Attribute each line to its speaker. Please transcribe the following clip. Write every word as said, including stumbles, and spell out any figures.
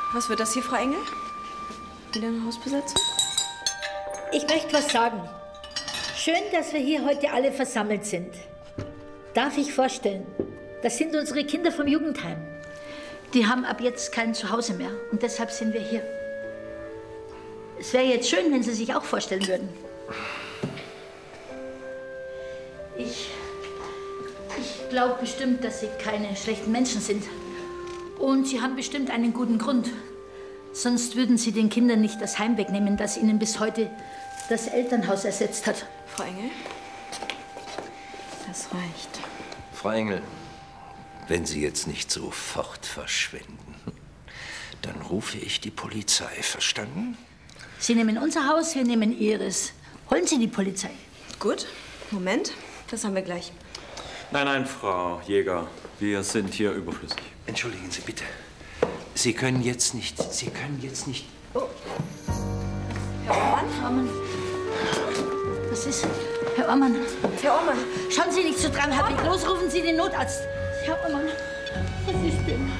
Speaker 1: Was wird das hier, Frau Engel? Wieder eine Hausbesetzung?
Speaker 2: Ich möchte was sagen. Schön, dass wir hier heute alle versammelt sind. Darf ich vorstellen, das sind unsere Kinder vom Jugendheim. Die haben ab jetzt kein Zuhause mehr und deshalb sind wir hier. Es wäre jetzt schön, wenn Sie sich auch vorstellen würden. Ich, ich glaube bestimmt, dass Sie keine schlechten Menschen sind. Und Sie haben bestimmt einen guten Grund. Sonst würden Sie den Kindern nicht das Heim wegnehmen, das Ihnen bis heute das Elternhaus ersetzt hat.
Speaker 1: Frau Engel, das reicht.
Speaker 3: Frau Engel, wenn Sie jetzt nicht sofort verschwinden, dann rufe ich die Polizei. Verstanden?
Speaker 2: Sie nehmen unser Haus, wir nehmen Ihres. Holen Sie die Polizei.
Speaker 1: Gut, Moment, das haben wir gleich.
Speaker 4: Nein, nein, Frau Jäger, wir sind hier überflüssig.
Speaker 3: Entschuldigen Sie bitte. Sie können jetzt nicht, Sie können jetzt nicht...
Speaker 2: Oh. Herr Ormann? Was ist? Herr Ormann. Herr Ormann, schauen Sie nicht so dran, Herr Weg. Los, rufen Sie den Notarzt. Herr Ormann, was ist denn?